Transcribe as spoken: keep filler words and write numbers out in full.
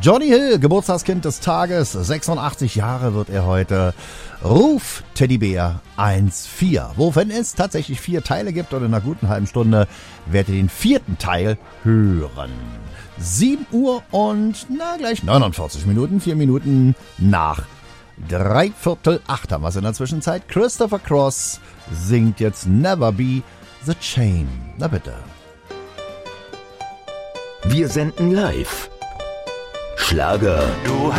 Johnny Hill, Geburtstagskind des Tages, sechsundachtzig Jahre wird er heute. Ruf Teddybär eins vier. Wovon es tatsächlich vier Teile gibt und in einer guten halben Stunde werdet ihr den vierten Teil hören. sieben Uhr und na gleich neunundvierzig Minuten, vier Minuten nach dreiviertel acht haben wir es in der Zwischenzeit. Christopher Cross singt jetzt Never Be the Chain. Na bitte. Wir senden live. Schlager. Du